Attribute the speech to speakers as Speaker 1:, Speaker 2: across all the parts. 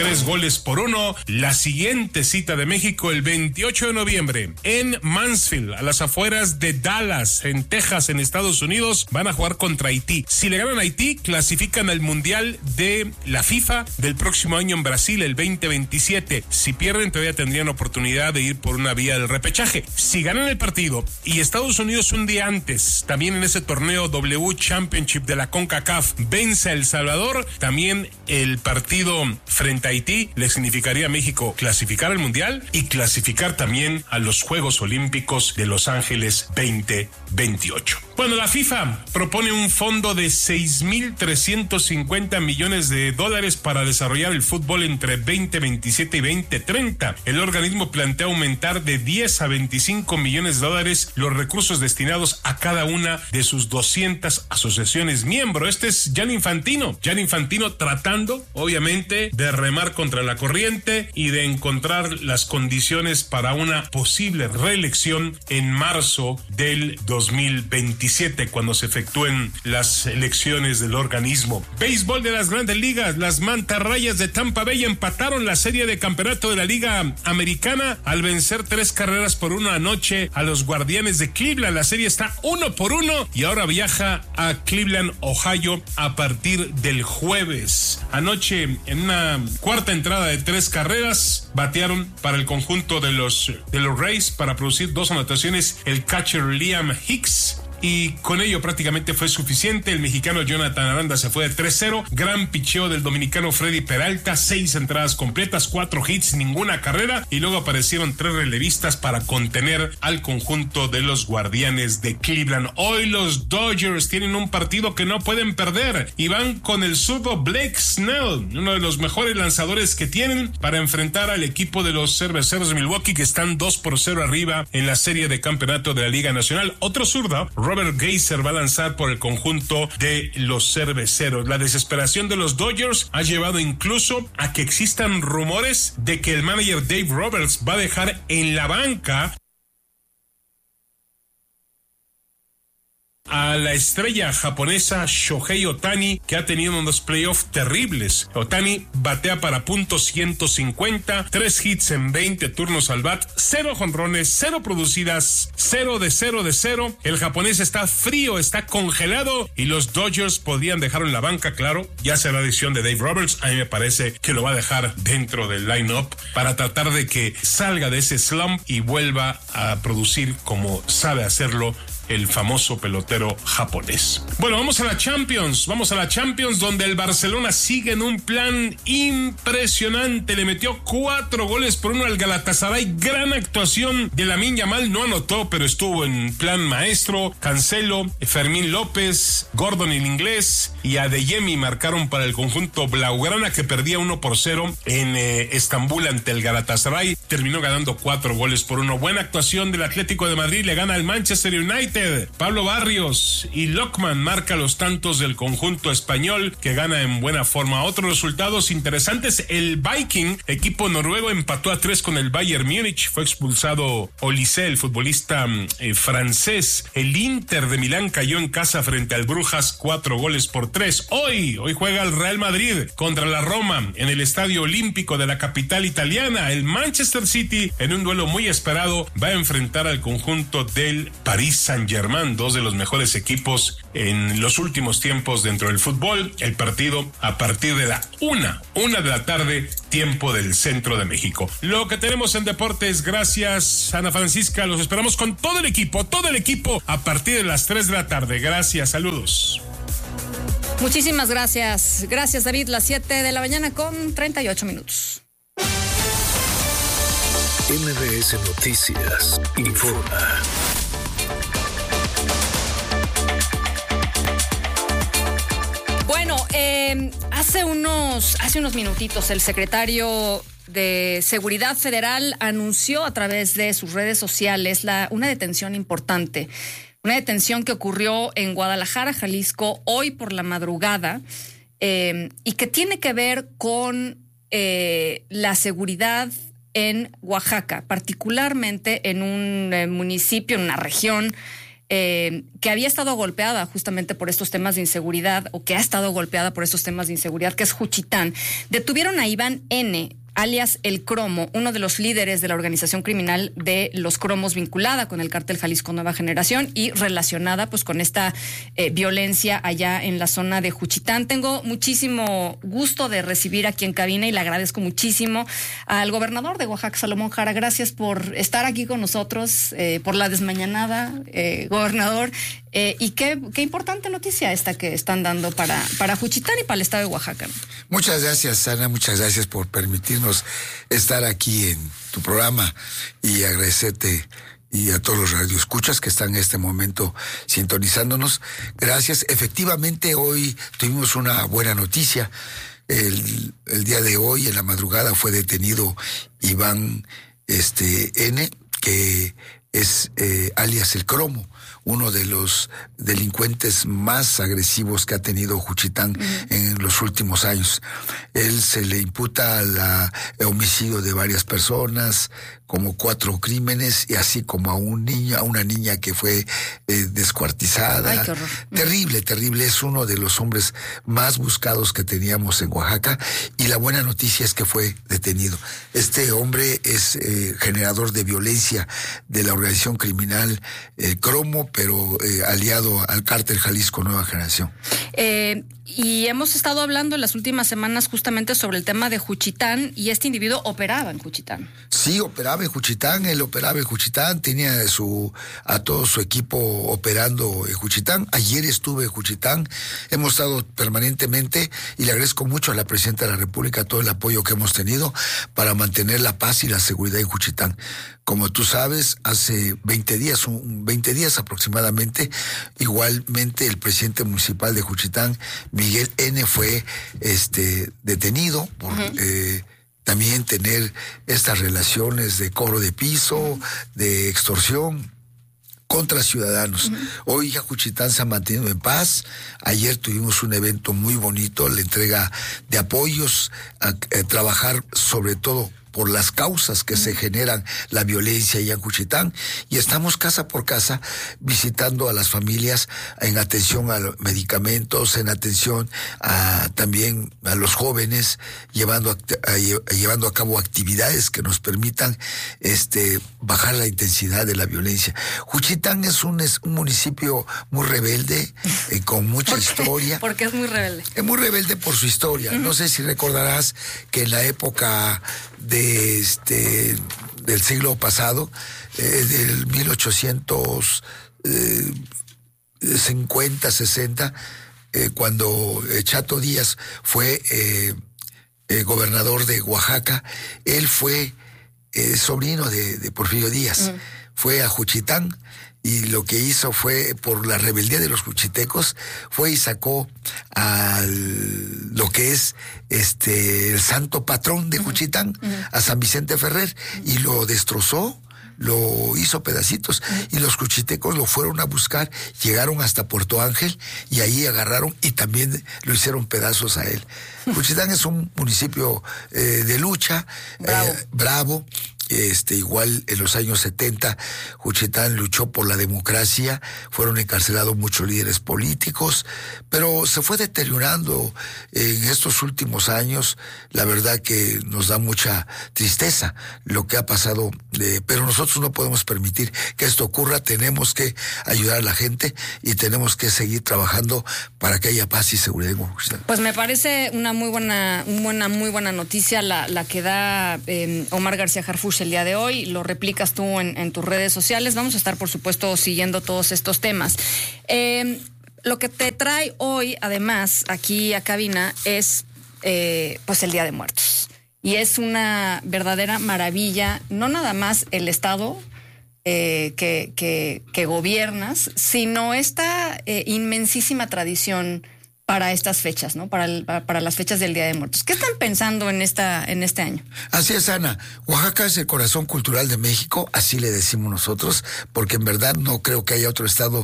Speaker 1: 3-1. La siguiente cita de México el 28 de noviembre en Mansfield, a las afueras de Dallas, en Texas, en Estados Unidos. Van a jugar contra Haití. Si le ganan a Haití, clasifican al Mundial de la FIFA del próximo año en Brasil, el 2027. Si pierden, todavía tendrían oportunidad de ir por una vía del repechaje. Si ganan el partido y Estados Unidos un día antes, también en ese torneo W Championship de la CONCACAF, vence a El Salvador, también el partido frente a Haití le significaría a México clasificar al Mundial y clasificar también a los Juegos Olímpicos de Los Ángeles 2028. Bueno, la FIFA propone un fondo de 6.350 millones de dólares para desarrollar el fútbol entre 2027 y 2030. El organismo plantea aumentar de 10 a 25 millones de dólares los recursos destinados a cada una de sus 200 asociaciones miembro. Este es Gianni Infantino. Gianni Infantino tratando, obviamente, de remar contra la corriente y de encontrar las condiciones para una posible reelección en marzo del 2027, cuando se efectúen las elecciones del organismo. Béisbol de las Grandes Ligas. Las Mantarrayas de Tampa Bay empataron la serie de campeonato de la Liga Americana al vencer 3-1 anoche a los Guardianes de Cleveland. La serie está 1-1 y ahora viaja a Cleveland, Ohio, a partir del jueves. Anoche, en una cuarta entrada de 3 carreras, batearon para el conjunto de los Rays para producir 2 anotaciones el catcher Liam Hicks, y con ello prácticamente fue suficiente. El mexicano Jonathan Aranda se fue de 3-0. Gran picheo del dominicano Freddy Peralta, 6 entradas completas, 4 hits, ninguna carrera, y luego aparecieron 3 relevistas para contener al conjunto de los Guardianes de Cleveland. Hoy los Dodgers tienen un partido que no pueden perder y van con el zurdo Blake Snell, uno de los mejores lanzadores que tienen, para enfrentar al equipo de los Cerveceros de Milwaukee, que están 2-0 arriba en la serie de campeonato de la Liga Nacional. Otro zurdo, Robert Geiser, va a lanzar por el conjunto de los Cerveceros. La desesperación de los Dodgers ha llevado incluso a que existan rumores de que el manager Dave Roberts va a dejar en la banca a la estrella japonesa Shohei Ohtani, que ha tenido unos playoffs terribles. Ohtani batea para .150, 3 hits en 20 turnos al bat, 0 jonrones, 0 producidas, 0 de 0. El japonés está frío, está congelado, y los Dodgers podrían dejarlo en la banca. Claro, ya será decisión de Dave Roberts. A mí me parece que lo va a dejar dentro del line-up para tratar de que salga de ese slump y vuelva a producir como sabe hacerlo el famoso pelotero japonés. Bueno, vamos a la Champions, donde el Barcelona sigue en un plan impresionante. Le metió 4-1 al Galatasaray. Gran actuación de Lamine Yamal, no anotó, pero estuvo en plan maestro. Cancelo, Fermín López, Gordon el inglés y Adeyemi marcaron para el conjunto blaugrana, que perdía 1-0 en Estambul ante el Galatasaray. Terminó ganando 4-1. Buena actuación del Atlético de Madrid, le gana al Manchester United. Pablo Barrios y Lockman marca los tantos del conjunto español, que gana en buena forma. Otros resultados interesantes: el Viking, equipo noruego, empató a 3 con el Bayern Múnich. Fue expulsado Olise, el futbolista francés. El Inter de Milán cayó en casa frente al Brujas 4-3. Hoy juega el Real Madrid contra la Roma en el Estadio Olímpico de la capital italiana. El Manchester City, en un duelo muy esperado, va a enfrentar al conjunto del Paris Saint-Germain, 2 de los mejores equipos en los últimos tiempos dentro del fútbol. El partido a partir de la 1 de la tarde, tiempo del centro de México. Lo que tenemos en deportes, gracias Ana Francisca. Los esperamos con todo el equipo a partir de las 3 de la tarde. Gracias, saludos.
Speaker 2: Muchísimas gracias. Gracias, David. Las 7 de la mañana con 38 minutos.
Speaker 3: MBS Noticias informa.
Speaker 2: Bueno, hace unos minutitos el secretario de Seguridad Federal anunció a través de sus redes sociales una detención importante. Una detención que ocurrió en Guadalajara, Jalisco, hoy por la madrugada, y que tiene que ver con la seguridad en Oaxaca, particularmente en un municipio, en una región que había estado golpeada justamente por estos temas de inseguridad, o que ha estado golpeada por estos temas de inseguridad, que es Juchitán. Detuvieron a Iván N., alias El Cromo, uno de los líderes de la organización criminal de Los Cromos, vinculada con el cártel Jalisco Nueva Generación y relacionada pues con esta violencia allá en la zona de Juchitán. Tengo muchísimo gusto de recibir aquí en cabina y le agradezco muchísimo al gobernador de Oaxaca, Salomón Jara. Gracias por estar aquí con nosotros, por la desmañanada, gobernador. Y qué importante noticia esta que están dando para Juchitán y para el estado de Oaxaca.
Speaker 4: Muchas gracias, Ana, muchas gracias por permitirnos estar aquí en tu programa y agradecerte y a todos los radioescuchas que están en este momento sintonizándonos. Gracias. Efectivamente, hoy tuvimos una buena noticia. El día de hoy, en la madrugada, fue detenido Iván N., que es alias El Cromo, uno de los delincuentes más agresivos que ha tenido Juchitán en los últimos años. Él se le imputa el homicidio de varias personas, como 4 crímenes, y así como a una niña que fue descuartizada.
Speaker 2: Ay, qué horror.
Speaker 4: Terrible, terrible. Es uno de los hombres más buscados que teníamos en Oaxaca, y la buena noticia es que fue detenido. Este hombre es generador de violencia de la organización criminal Cromo, pero aliado al cártel Jalisco Nueva Generación.
Speaker 2: Y hemos estado hablando en las últimas semanas justamente sobre el tema de Juchitán, y este individuo operaba en Juchitán.
Speaker 4: Sí, operaba en Juchitán, él operaba en Juchitán, tenía a todo su equipo operando en Juchitán. Ayer estuve en Juchitán, hemos estado permanentemente, y le agradezco mucho a la Presidenta de la República todo el apoyo que hemos tenido para mantener la paz y la seguridad en Juchitán. Como tú sabes, hace 20 días aproximadamente, igualmente el presidente municipal de Juchitán, Miguel N., fue detenido por también tener estas relaciones de cobro de piso, de extorsión contra ciudadanos. Hoy ya Juchitán se ha mantenido en paz. Ayer tuvimos un evento muy bonito, la entrega de apoyos, a trabajar sobre todo por las causas que se generan la violencia allá en Juchitán, y estamos casa por casa visitando a las familias en atención a los medicamentos, en atención también a los jóvenes, llevando a cabo actividades que nos permitan bajar la intensidad de la violencia. Juchitán es un municipio muy rebelde, con mucha historia.
Speaker 2: ¿Por qué es muy rebelde?
Speaker 4: Es muy rebelde por su historia. No sé si recordarás que en la época del siglo pasado, del 1850, 60, cuando Chato Díaz fue gobernador de Oaxaca, él fue sobrino de Porfirio Díaz. Fue a Juchitán, y lo que hizo fue, por la rebeldía de los juchitecos, fue y sacó lo que es el santo patrón de Juchitán, a San Vicente Ferrer, y lo destrozó, lo hizo pedacitos, y los juchitecos lo fueron a buscar, llegaron hasta Puerto Ángel, y ahí agarraron y también lo hicieron pedazos a él. Juchitán es un municipio de lucha, bravo. Igual en los años 70, Juchitán luchó por la democracia, fueron encarcelados muchos líderes políticos, pero se fue deteriorando en estos últimos años. La verdad que nos da mucha tristeza lo que ha pasado, pero nosotros no podemos permitir que esto ocurra. Tenemos que ayudar a la gente y tenemos que seguir trabajando para que haya paz y seguridad en Juchitán.
Speaker 2: Pues me parece una muy buena noticia la que da Omar García Harfuch el día de hoy. Lo replicas tú en tus redes sociales. Vamos a estar, por supuesto, siguiendo todos estos temas. Lo que te trae hoy, además, aquí a cabina, es pues el Día de Muertos. Y es una verdadera maravilla, no nada más el Estado que gobiernas, sino esta inmensísima tradición para estas fechas, ¿no? Para las fechas del Día de Muertos. ¿Qué están pensando en este año?
Speaker 4: Así es, Ana. Oaxaca es el corazón cultural de México, así le decimos nosotros, porque en verdad no creo que haya otro estado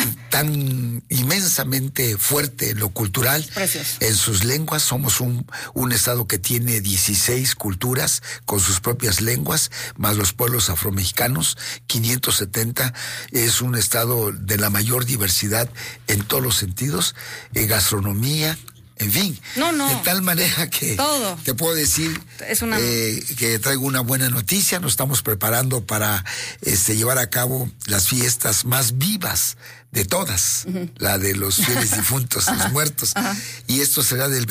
Speaker 4: tan inmensamente fuerte en lo cultural.
Speaker 2: Precioso.
Speaker 4: En sus lenguas somos un estado que tiene 16 culturas con sus propias lenguas, más los pueblos afromexicanos, 570. Es un estado de la mayor diversidad en todos los sentidos, gastronomía, en fin, de tal manera que
Speaker 2: todo.
Speaker 4: Te puedo decir que traigo una buena noticia. Nos estamos preparando para llevar a cabo las fiestas más vivas de todas, la de los fieles difuntos, los muertos. Y esto será del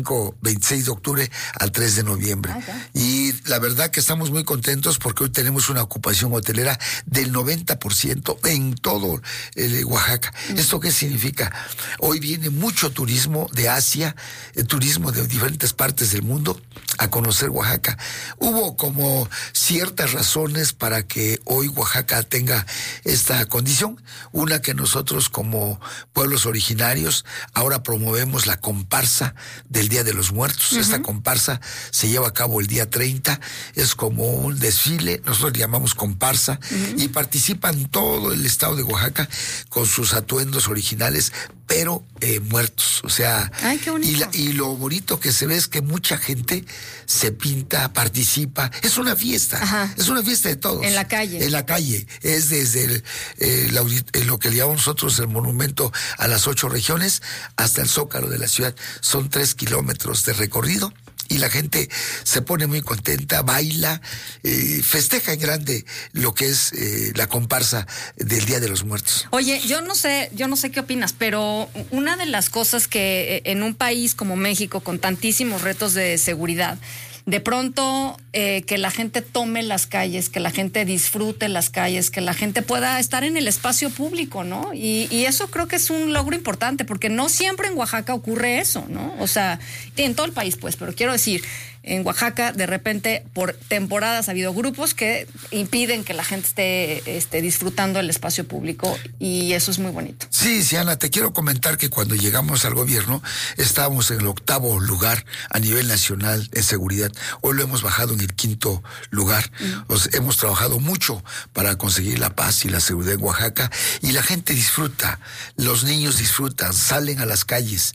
Speaker 4: 26 de octubre al 3 de noviembre. Y la verdad que estamos muy contentos porque hoy tenemos una ocupación hotelera del 90% en todo Oaxaca. ¿Esto qué significa? Hoy viene mucho turismo de Asia, turismo de diferentes partes del mundo a conocer Oaxaca. Hubo como ciertas razones para que hoy Oaxaca tenga esta condición. Una, que nosotros como pueblos originarios ahora promovemos la comparsa del Día de los Muertos. Esta comparsa se lleva a cabo el día 30, es como un desfile, nosotros le llamamos comparsa, y participan todo el estado de Oaxaca con sus atuendos originales, pero muertos. O sea,
Speaker 2: ¡ay, qué bonito!
Speaker 4: Y lo bonito que se ve es que mucha gente se pinta, participa. Es una fiesta, es una fiesta de todos.
Speaker 2: En la calle.
Speaker 4: En la calle. Es desde lo que le llamamos nosotros el monumento a las 8 regiones hasta el Zócalo de la ciudad. Son 3 kilómetros de recorrido. Y la gente se pone muy contenta, baila, festeja en grande lo que es la comparsa del Día de los Muertos.
Speaker 2: Oye, yo no sé qué opinas, pero una de las cosas que en un país como México, con tantísimos retos de seguridad, de pronto que la gente tome las calles, que la gente disfrute las calles, que la gente pueda estar en el espacio público, ¿no? Y eso creo que es un logro importante, porque no siempre en Oaxaca ocurre eso, ¿no? O sea, en todo el país, pues, pero quiero decir, en Oaxaca, de repente, por temporadas ha habido grupos que impiden que la gente esté disfrutando el espacio público, y eso es muy bonito.
Speaker 4: Sí, Ana, te quiero comentar que cuando llegamos al gobierno estábamos en el 8º lugar a nivel nacional en seguridad. Hoy lo hemos bajado en el 5º lugar. Hemos trabajado mucho para conseguir la paz y la seguridad en Oaxaca, y la gente disfruta, los niños disfrutan, salen a las calles.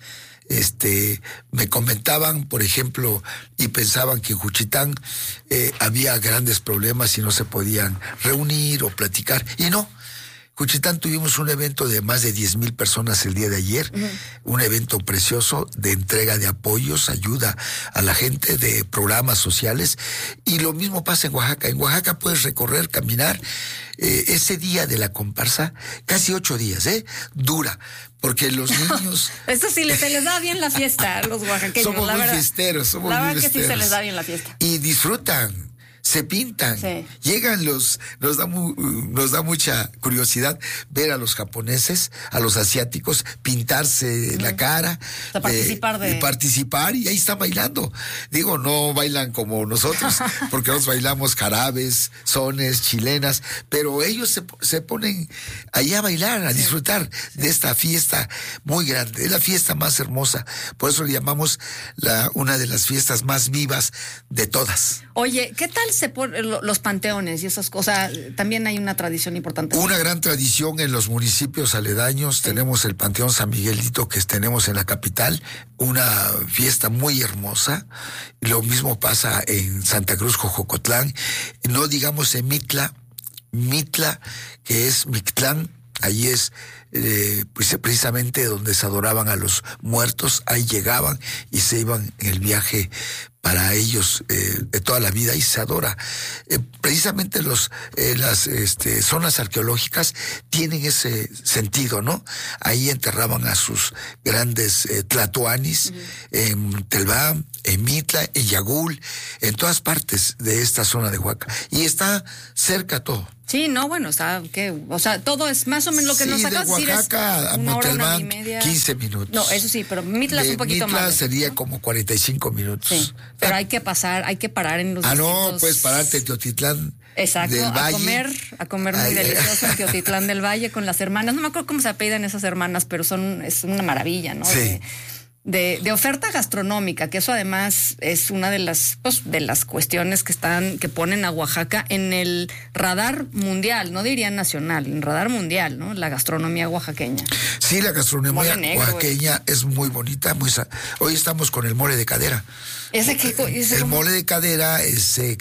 Speaker 4: Me comentaban, por ejemplo, y pensaban que en Juchitán había grandes problemas y no se podían reunir o platicar, y no. Juchitán tuvimos un evento de más de 10,000 personas el día de ayer, un evento precioso de entrega de apoyos, ayuda a la gente, de programas sociales, y lo mismo pasa en Oaxaca. En Oaxaca puedes recorrer, caminar, ese día de la comparsa, casi 8 días, dura, porque los niños...
Speaker 2: Eso sí, se les da bien la fiesta a los oaxaqueños.
Speaker 4: Somos muy fiesteros,
Speaker 2: La verdad que sí se les da bien la fiesta.
Speaker 4: Y disfrutan. Se pintan, llegan nos da mucha curiosidad ver a los japoneses, a los asiáticos, pintarse la cara, participar, y ahí están bailando. Digo, no bailan como nosotros, porque nosotros bailamos jarabes, sones, chilenas, pero ellos se ponen ahí a bailar, a disfrutar de esta fiesta muy grande. Es la fiesta más hermosa, por eso le llamamos una de las fiestas más vivas de todas.
Speaker 2: Oye, ¿qué tal se ponen los panteones y esas cosas? También hay una tradición importante.
Speaker 4: Una gran tradición en los municipios aledaños. Tenemos el Panteón San Miguelito que tenemos en la capital, una fiesta muy hermosa. Lo mismo pasa en Santa Cruz, Jojocotlán. No digamos en Mitla, que es Mictlán. Ahí es pues precisamente donde se adoraban a los muertos. Ahí llegaban y se iban en el viaje para ellos de toda la vida, y se adora. Precisamente las zonas arqueológicas tienen ese sentido, ¿no? Ahí enterraban a sus grandes tlatoanis, en Telbán, en Mitla, en Yagul, en todas partes de esta zona de Oaxaca. Y está cerca todo.
Speaker 2: Sí, no, bueno, o sea, todo es más o menos lo que nos acabas de decir.
Speaker 4: De Oaxaca a Montalbán, 15 minutos.
Speaker 2: No, eso sí, pero Mitla es un poquito más.
Speaker 4: Mitla sería como 45 minutos.
Speaker 2: Sí, pero hay que parar en los
Speaker 4: no, puedes pararte en Teotitlán
Speaker 2: Exacto,
Speaker 4: del Valle.
Speaker 2: A comer muy delicioso en Teotitlán del Valle con las hermanas. No me acuerdo cómo se apellidan esas hermanas, pero es una maravilla, ¿no?
Speaker 4: Sí.
Speaker 2: De oferta gastronómica, que eso además es una de las cuestiones que ponen a Oaxaca en el radar mundial, no diría nacional, en radar mundial, ¿no? La gastronomía oaxaqueña.
Speaker 4: Sí, la gastronomía oaxaqueña es muy bonita, hoy estamos con el mole de cadera. El mole de cadera se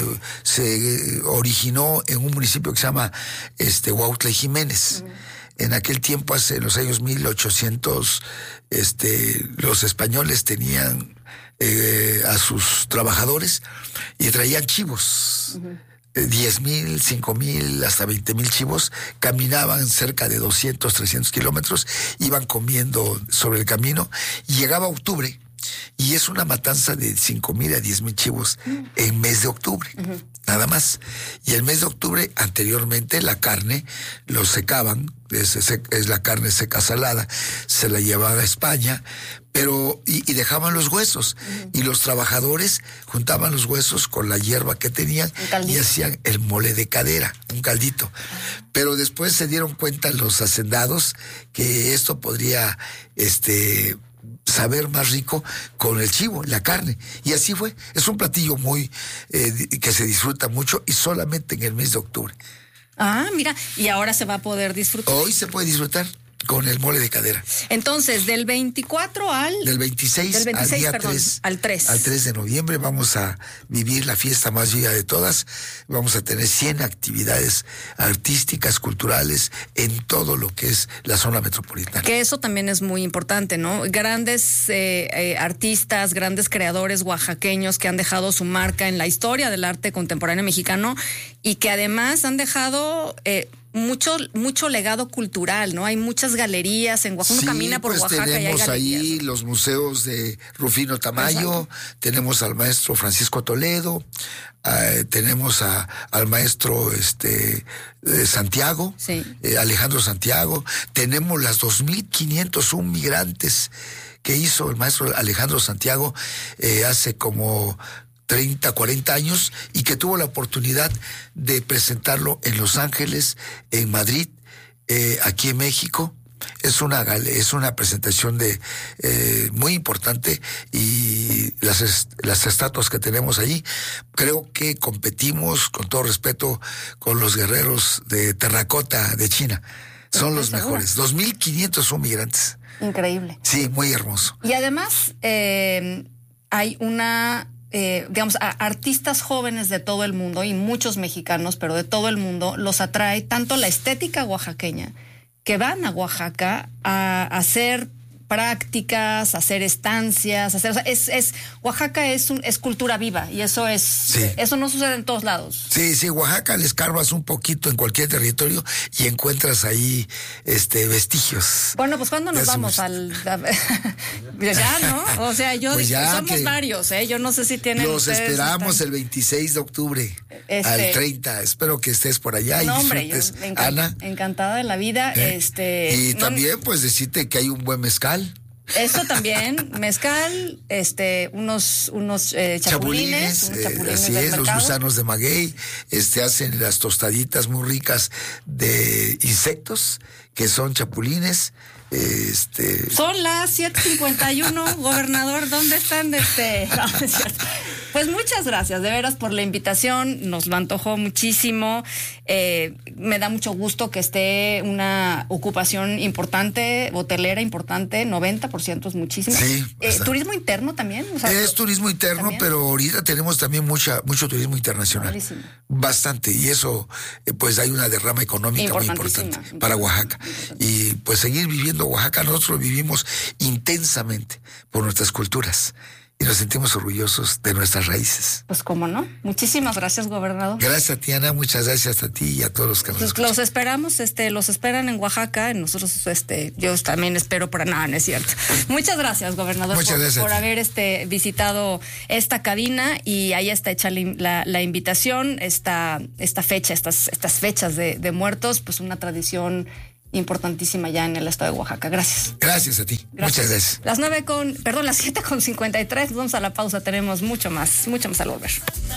Speaker 4: originó en un municipio que se llama Huautla y Jiménez. En aquel tiempo, en los años 1800, los españoles tenían a sus trabajadores y traían chivos. 10,000, 5,000, hasta 20,000 chivos, caminaban cerca de 200, 300 kilómetros, iban comiendo sobre el camino y llegaba octubre. Y es una matanza de 5,000 a 10,000 chivos en mes de octubre, nada más. Y el mes de octubre, anteriormente, la carne lo secaban, es la carne seca salada, se la llevaban a España, y dejaban los huesos. Y los trabajadores juntaban los huesos con la hierba que tenían y hacían el mole de cadera, un caldito. Pero después se dieron cuenta los hacendados que esto podría saber más rico con el chivo, la carne. Y así fue. Es un platillo muy que se disfruta mucho y solamente en el mes de octubre.
Speaker 2: Ah, mira, y ahora se va a poder disfrutar.
Speaker 4: Hoy se puede disfrutar con el mole de cadera.
Speaker 2: Entonces, del 24
Speaker 4: Del 26 al día 3.
Speaker 2: Al 3.
Speaker 4: Al 3 de noviembre vamos a vivir la fiesta más viva de todas. Vamos a tener 100 actividades artísticas, culturales, en todo lo que es la zona metropolitana.
Speaker 2: Que eso también es muy importante, ¿no? Grandes artistas, grandes creadores oaxaqueños que han dejado su marca en la historia del arte contemporáneo mexicano y que además han dejado mucho legado cultural, ¿no? Hay muchas galerías en Oaxaca. Uno camina por Oaxaca y hay galerías.
Speaker 4: Tenemos ahí los museos de Rufino Tamayo. Exacto. Tenemos al maestro Francisco Toledo, tenemos al maestro Santiago, sí. Alejandro Santiago. Tenemos las 2,501 migrantes que hizo el maestro Alejandro Santiago hace como 30, 40 años y que tuvo la oportunidad de presentarlo en Los Ángeles, en Madrid, aquí en México. Es una presentación muy importante y las estatuas que tenemos allí, creo que competimos, con todo respeto, con los guerreros de terracota de China. Son los mejores. 2,501 migrantes.
Speaker 2: Increíble.
Speaker 4: Sí, muy hermoso.
Speaker 2: Y además hay a artistas jóvenes de todo el mundo y muchos mexicanos, pero de todo el mundo, los atrae tanto la estética oaxaqueña, que van a Oaxaca a hacer prácticas, hacer estancias, Oaxaca es cultura viva y eso no sucede en todos lados.
Speaker 4: Sí, Oaxaca le escarbas un poquito en cualquier territorio y encuentras ahí vestigios.
Speaker 2: Bueno, pues ¿cuándo nos vamos ya, ¿no? O sea, pues somos varios, yo no sé si tienen.
Speaker 4: Los esperamos el 26 de octubre al 30. Espero que estés por allá y disfrutes, Ana.
Speaker 2: Encantada de la vida.
Speaker 4: Y también, pues, decirte que hay un buen mezcal.
Speaker 2: Eso también, mezcal, unos chapulines.
Speaker 4: Así es, los gusanos de maguey, hacen las tostaditas muy ricas de insectos, que son chapulines.
Speaker 2: Son las 7:51, gobernador, ¿dónde están? No, es cierto. Pues muchas gracias, de veras, por la invitación, nos lo antojó muchísimo, me da mucho gusto que esté una ocupación importante, hotelera importante, 90% es muchísimo.
Speaker 4: Sí.
Speaker 2: ¿Turismo interno también? O sea,
Speaker 4: es turismo interno, ¿también? Pero ahorita tenemos también mucho turismo internacional. Buenísimo. Bastante, y eso, pues hay una derrama económica muy importante para Oaxaca. Y pues seguir viviendo Oaxaca, nosotros vivimos intensamente por nuestras culturas y nos sentimos orgullosos de nuestras raíces.
Speaker 2: Pues cómo no. Muchísimas gracias, gobernador.
Speaker 4: Gracias a ti, Ana, muchas gracias a ti y a todos los que nos escuchan.
Speaker 2: Los esperamos, los esperan en Oaxaca, nosotros, yo también espero para nada, no es cierto. Muchas gracias, gobernador, por haber visitado esta cabina, y ahí está hecha la invitación, esta fecha, estas fechas de muertos, pues una tradición importantísima ya en el estado de Oaxaca. Gracias.
Speaker 4: Gracias a ti. Muchas gracias.
Speaker 2: Las 7:53, vamos a la pausa, tenemos mucho más al volver.